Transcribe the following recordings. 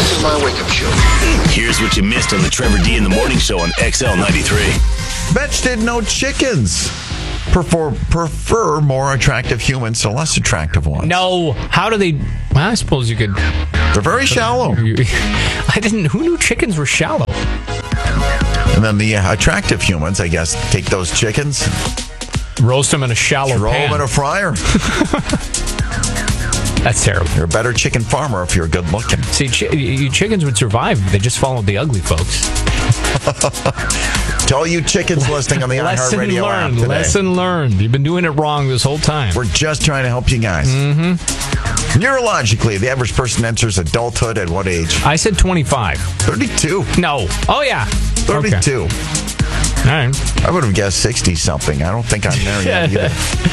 This is my wake-up show. Here's what you missed on the Trevor D in the Morning Show on XL93. Betch didn't know chickens prefer more attractive humans to less attractive ones. No. How do they... Well, I suppose you could... They're very shallow. Who knew chickens were shallow? And then the attractive humans, I guess, take those chickens, roast them in a shallow throw pan. them in a fryer. That's terrible. You're a better chicken farmer if you're good looking. See, you chickens would survive if they just followed the ugly folks. To all you chickens listening on the iHeartRadio app today. Lesson learned. You've been doing it wrong this whole time. We're just trying to help you guys. Mm-hmm. Neurologically, the average person enters adulthood at what age? I said 25. 32. No. Oh, yeah. 32. Okay. All right. I would have guessed 60-something. I don't think I'm there yet either.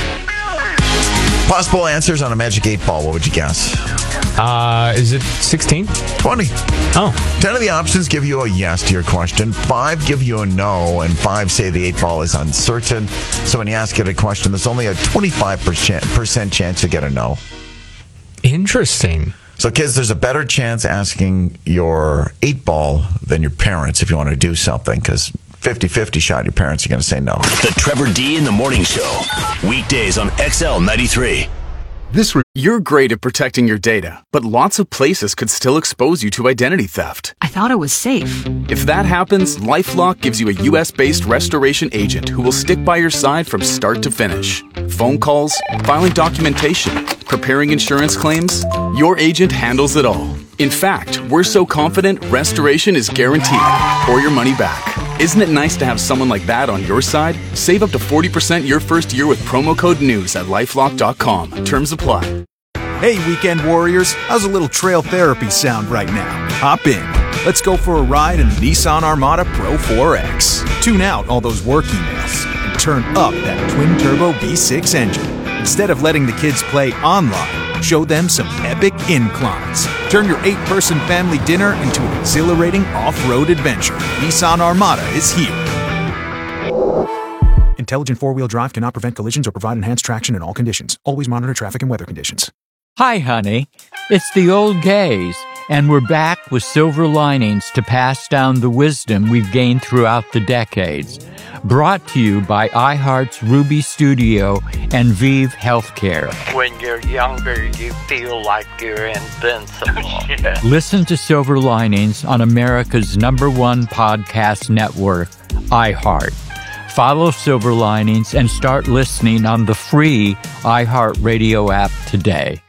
Possible answers on a Magic 8 Ball, what would you guess? Is it 16? 20. Oh. 10 of the options give you a yes to your question. 5 give you a no, and 5 say the 8 Ball is uncertain. So when you ask it a question, there's only a 25% chance you get a no. Interesting. So, kids, there's a better chance asking your 8 Ball than your parents if you want to do something, because 50-50 shot your parents are going to say no. The Trevor D in the Morning Show. Weekdays on XL93. You're great at protecting your data, but lots of places could still expose you to identity theft. I thought it was safe. If that happens, LifeLock gives you a U.S.-based restoration agent who will stick by your side from start to finish. Phone calls, filing documentation, preparing insurance claims, your agent handles it all. In fact, we're so confident restoration is guaranteed or your money back. Isn't it nice to have someone like that on your side? Save up to 40% your first year with promo code NEWS at LifeLock.com. Terms apply. Hey, weekend warriors, how's a little trail therapy sound right now? Hop in. Let's go for a ride in the Nissan Armada Pro 4X. Tune out all those work emails and turn up that twin-turbo V6 engine. Instead of letting the kids play online, show them some epic inclines. Turn your 8-person family dinner into an exhilarating off-road adventure. Nissan Armada is here. Intelligent four-wheel drive cannot prevent collisions or provide enhanced traction in all conditions. Always monitor traffic and weather conditions. Hi, honey. It's the old gays, and we're back with silver linings to pass down the wisdom we've gained throughout the decades. Brought to you by iHeart's Ruby Studio and Vive Healthcare. When you're younger, you feel like you're invincible. Listen to Silver Linings on America's #1 podcast network, iHeart. Follow Silver Linings and start listening on the free iHeartRadio app today.